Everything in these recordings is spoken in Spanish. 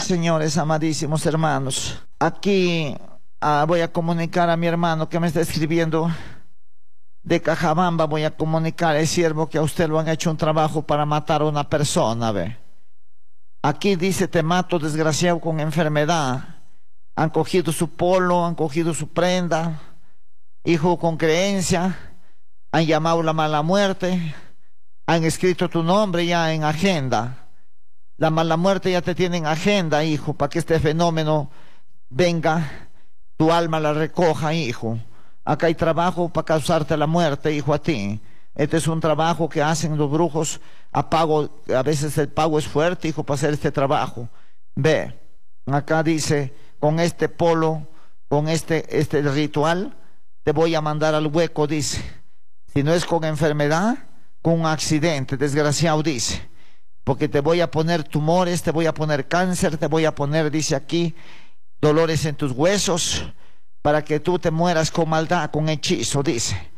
señores, amadísimos hermanos. Aquí voy a comunicar a mi hermano que me está escribiendo de Cajabamba. Voy a comunicar al siervo que a usted lo han hecho un trabajo para matar a una persona, ve. Aquí dice: te mato, desgraciado, con enfermedad. Han cogido su polo, han cogido su prenda, hijo, con creencia. Han llamado la mala muerte. Han escrito tu nombre ya en agenda. La mala muerte ya te tiene en agenda, hijo, para que este fenómeno venga, tu alma la recoja, hijo. Acá hay trabajo para causarte la muerte, hijo, a ti. Este es un trabajo que hacen los brujos a pago. A veces el pago es fuerte, hijo, para hacer este trabajo. Ve, acá dice: con este polo, con este ritual, te voy a mandar al hueco, dice. Si no es con enfermedad, con un accidente, desgraciado, dice. Porque te voy a poner tumores, te voy a poner cáncer, te voy a poner, dice aquí, dolores en tus huesos, para que tú te mueras con maldad, con hechizo, dice.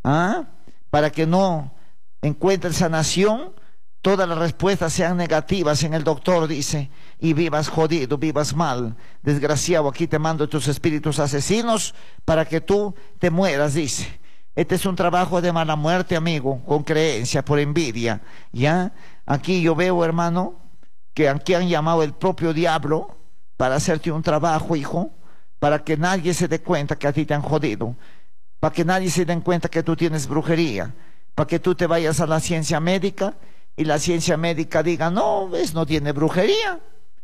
Para que no encuentres sanación, todas las respuestas sean negativas en el doctor, dice, y vivas jodido, vivas mal, desgraciado. Aquí te mando tus espíritus asesinos para que tú te mueras, dice. Este es un trabajo de mala muerte, amigo, con creencia, por envidia, ¿ya? Aquí yo veo, hermano, que aquí han llamado el propio diablo para hacerte un trabajo, hijo, para que nadie se dé cuenta que a ti te han jodido, para que nadie se dé cuenta que tú tienes brujería, para que tú te vayas a la ciencia médica y la ciencia médica diga: no, no tiene brujería,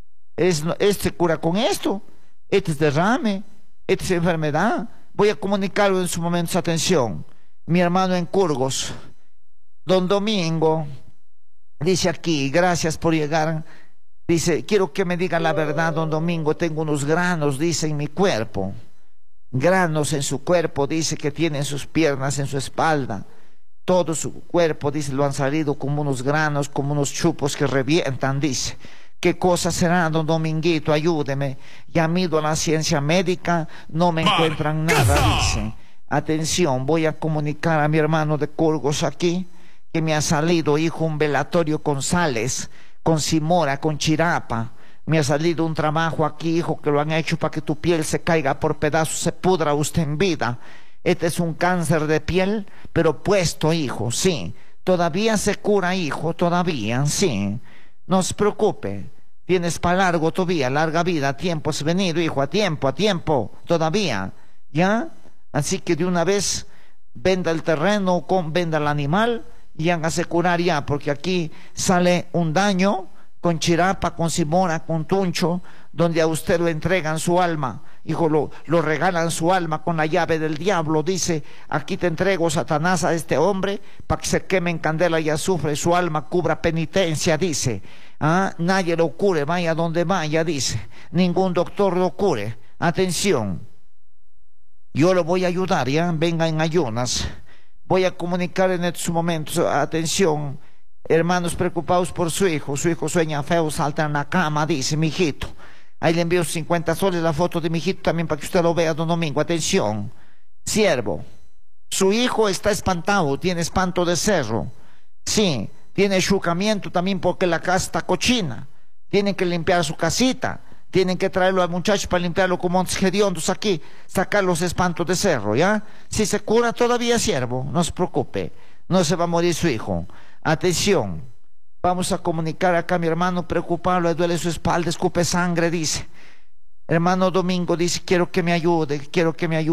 este cura con esto, este es derrame, esta es enfermedad. Voy a comunicarlo en su momento. Atención, mi hermano en Curgos, don Domingo, dice aquí: gracias por llegar. Dice: quiero que me diga la verdad, don Domingo, tengo unos granos, dice, en mi cuerpo. Granos en su cuerpo, dice, que tiene en sus piernas, en su espalda. Todo su cuerpo, dice, lo han salido como unos granos, como unos chupos que revientan, dice. ¿Qué cosa será, don Dominguito? Ayúdeme. Ya mido a la ciencia médica, no me encuentran nada, dice. Atención, voy a comunicar a mi hermano de Curgos aquí que me ha salido, hijo, un velatorio con sales, con simora, con chirapa. Me ha salido un trabajo aquí, hijo, que lo han hecho para que tu piel se caiga por pedazos, se pudra usted en vida. Este es un cáncer de piel, pero puesto, hijo, sí. Todavía se cura, hijo, todavía, sí. No se preocupe, tienes para largo todavía, larga vida, tiempo has venido, hijo, a tiempo, todavía, ¿ya? Así que de una vez venda el terreno, venda el animal y hágase curar ya, porque aquí sale un daño con chirapa, con simora, con tuncho, donde a usted lo entregan su alma, hijo, lo regalan su alma con la llave del diablo. Dice: aquí te entrego, Satanás, a este hombre para que se queme en candela y azufre, su alma cubra penitencia, dice. Nadie lo cure, vaya donde vaya, dice. Ningún doctor lo cure. Atención, yo lo voy a ayudar, ya, venga en ayunas. Voy a comunicar en estos momentos. Atención, hermanos preocupados por su hijo sueña feo, salta en la cama, dice, mi hijito. Ahí le envío 50 soles, la foto de mi hijito también para que usted lo vea, don Domingo. Atención, siervo, su hijo está espantado, tiene espanto de cerro, sí, tiene enjucamiento también porque la casa está cochina. Tienen que limpiar su casita, tienen que traerlo al muchacho para limpiarlo con montes hediondos aquí, sacar los espantos de cerro, ¿ya? Si se cura todavía, siervo, no se preocupe, no se va a morir su hijo. Atención, vamos a comunicar acá a mi hermano preocupado, le duele su espalda, escupe sangre, dice. Hermano Domingo dice: quiero que me ayude,